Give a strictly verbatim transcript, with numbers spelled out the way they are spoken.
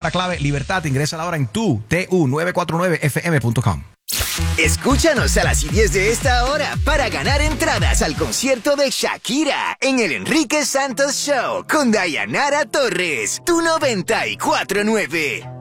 La clave Libertad, ingresa ahora en tu, T U nueve cuatro nueve F M punto com. Escúchanos a las y diez de esta hora para ganar entradas al concierto de Shakira en el Enrique Santos Show con Dayanara Torres, tu noventa y cuatro nueve.